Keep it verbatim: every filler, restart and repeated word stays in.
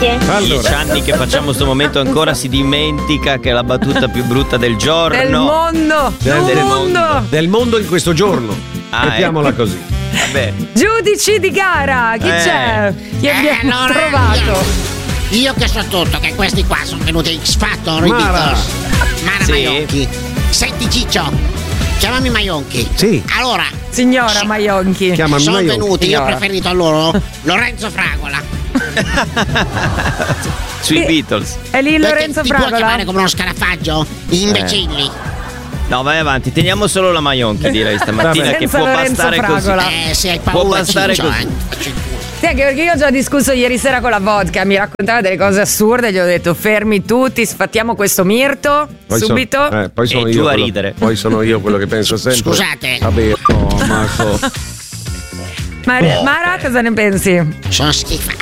Grazie. Allora. Dieci anni che facciamo questo momento, ancora si dimentica che è la battuta più brutta del giorno. Del mondo. Del, Del mondo. Del mondo in questo giorno. Ah, Mettiamola ecco. così. Vabbè. Giudici di gara, chi Eh. c'è? Chi Eh, abbiamo allora, trovato? Io, io che so tutto, che questi qua sono venuti X Factor, i Mara. Beatles. Mara Sì. Maionchi. Senti Ciccio, chiamami Maionchi. Sì. Allora, Signora Maionchi. Chiamami sono Maionchi. venuti, io ho Signora. preferito a loro Lorenzo Fragola. Sui Sì. Beatles. È lì Perché Lorenzo ti può Fragola? chiamare come uno scarafaggio? Imbecilli. No, vai avanti, teniamo solo la Maionchi, direi stamattina, Vabbè. che Senza può Lorenzo bastare Fragola. così. Eh, se hai Può paura bastare Ciccio, così. eh. Faccio il culo. Sì, anche perché io ho già discusso ieri sera con la vodka, mi raccontava delle cose assurde, gli ho detto fermi tutti, sfattiamo questo mirto, Poi so- subito. eh, poi sono E io giù a quello- ridere. Poi sono io quello che penso sempre. Scusate. Vabbè, no, Marco. Ma, Mara, cosa ne pensi? Sono schifo.